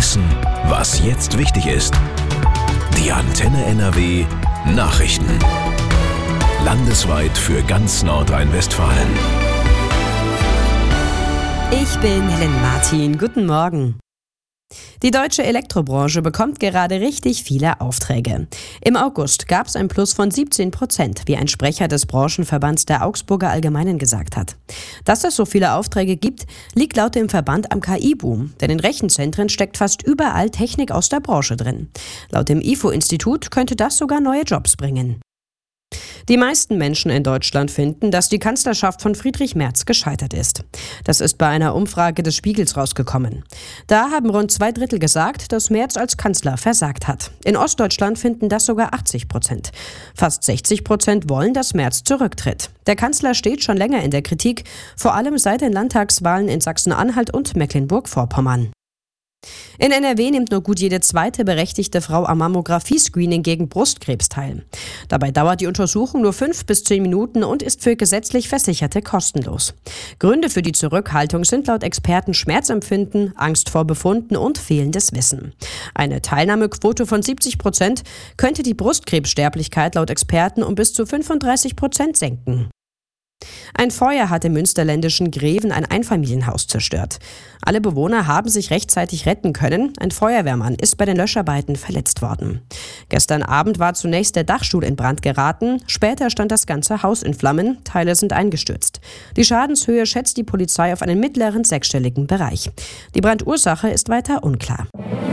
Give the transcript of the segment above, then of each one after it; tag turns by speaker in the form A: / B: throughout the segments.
A: wissen, was jetzt wichtig ist. Die Antenne NRW Nachrichten. Landesweit für ganz Nordrhein-Westfalen.
B: Ich bin Helen Martin. Guten Morgen. Die deutsche Elektrobranche bekommt gerade richtig viele Aufträge. Im August gab es ein Plus von 17%, wie ein Sprecher des Branchenverbands der Augsburger Allgemeinen gesagt hat. Dass es so viele Aufträge gibt, liegt laut dem Verband am KI-Boom, denn in Rechenzentren steckt fast überall Technik aus der Branche drin. Laut dem IFO-Institut könnte das sogar neue Jobs bringen. Die meisten Menschen in Deutschland finden, dass die Kanzlerschaft von Friedrich Merz gescheitert ist. Das ist bei einer Umfrage des Spiegels rausgekommen. Da haben rund 2/3 gesagt, dass Merz als Kanzler versagt hat. In Ostdeutschland finden das sogar 80%. Fast 60% wollen, dass Merz zurücktritt. Der Kanzler steht schon länger in der Kritik, vor allem seit den Landtagswahlen in Sachsen-Anhalt und Mecklenburg-Vorpommern. In NRW nimmt nur gut jede zweite berechtigte Frau am Mammographie-Screening gegen Brustkrebs teil. Dabei dauert die Untersuchung nur 5 bis 10 Minuten und ist für gesetzlich Versicherte kostenlos. Gründe für die Zurückhaltung sind laut Experten Schmerzempfinden, Angst vor Befunden und fehlendes Wissen. Eine Teilnahmequote von 70% könnte die Brustkrebssterblichkeit laut Experten um bis zu 35% senken. Ein Feuer hat im münsterländischen Greven ein Einfamilienhaus zerstört. Alle Bewohner haben sich rechtzeitig retten können. Ein Feuerwehrmann ist bei den Löscharbeiten verletzt worden. Gestern Abend war zunächst der Dachstuhl in Brand geraten. Später stand das ganze Haus in Flammen. Teile sind eingestürzt. Die Schadenshöhe schätzt die Polizei auf einen mittleren sechsstelligen Bereich. Die Brandursache ist weiter unklar.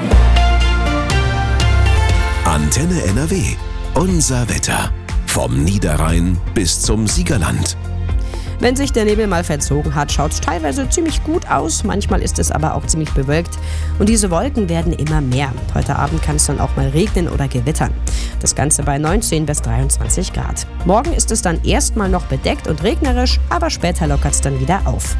A: Antenne NRW. Unser Wetter. Vom Niederrhein bis zum Siegerland.
B: Wenn sich der Nebel mal verzogen hat, schaut es teilweise ziemlich gut aus. Manchmal ist es aber auch ziemlich bewölkt. Und diese Wolken werden immer mehr. Heute Abend kann es dann auch mal regnen oder gewittern. Das Ganze bei 19 bis 23 Grad. Morgen ist es dann erstmal noch bedeckt und regnerisch, aber später lockert es dann wieder auf.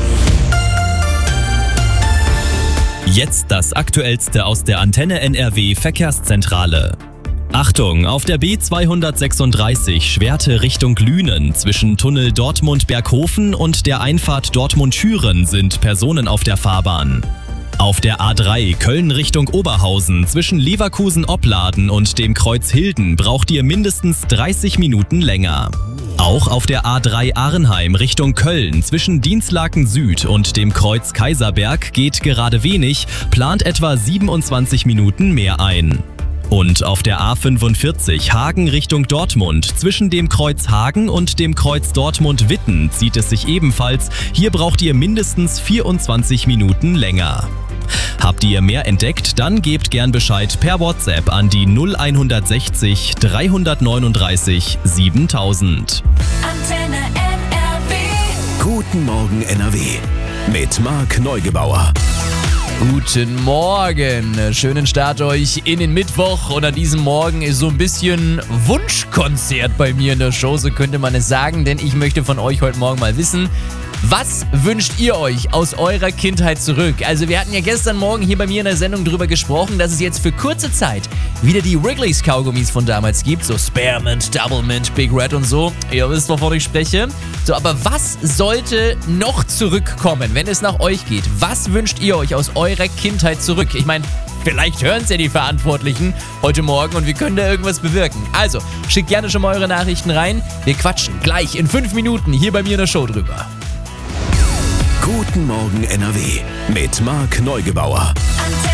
C: Jetzt das Aktuellste aus der Antenne NRW Verkehrszentrale. Achtung, auf der B236 Schwerte Richtung Lünen zwischen Tunnel Dortmund-Berghofen und der Einfahrt Dortmund-Schüren sind Personen auf der Fahrbahn. Auf der A3 Köln Richtung Oberhausen zwischen Leverkusen-Opladen und dem Kreuz Hilden braucht ihr mindestens 30 Minuten länger. Auch auf der A3 Arnheim Richtung Köln zwischen Dinslaken Süd und dem Kreuz Kaiserberg geht gerade wenig, plant etwa 27 Minuten mehr ein. Und auf der A45 Hagen Richtung Dortmund zwischen dem Kreuz Hagen und dem Kreuz Dortmund-Witten zieht es sich ebenfalls. Hier braucht ihr mindestens 24 Minuten länger. Habt ihr mehr entdeckt, dann gebt gern Bescheid per WhatsApp an die 0160 339 7000.
D: Antenne NRW.
A: Guten Morgen NRW. Mit Marc Neugebauer.
E: Guten Morgen, schönen Start euch in den Mittwoch und an diesem Morgen ist so ein bisschen Wunschkonzert bei mir in der Show, so könnte man es sagen, denn ich möchte von euch heute Morgen mal wissen, was wünscht ihr euch aus eurer Kindheit zurück? Also wir hatten ja gestern Morgen hier bei mir in der Sendung drüber gesprochen, dass es jetzt für kurze Zeit wieder die Wrigley's Kaugummis von damals gibt, so Spearmint, Doublemint, Big Red und so. Ihr wisst, wovon ich spreche. So, aber was sollte noch zurückkommen, wenn es nach euch geht? Was wünscht ihr euch aus eurer Kindheit zurück? Ich meine, vielleicht hören es ja die Verantwortlichen heute Morgen und wir können da irgendwas bewirken. Also, schickt gerne schon mal eure Nachrichten rein. Wir quatschen gleich in 5 Minuten hier bei mir in der Show drüber.
A: Guten Morgen NRW mit Marc Neugebauer.